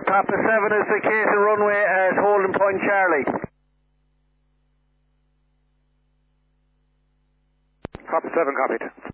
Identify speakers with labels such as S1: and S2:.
S1: Papa 7 is vacating runway at Holden Point Charlie.
S2: Papa 7 copied.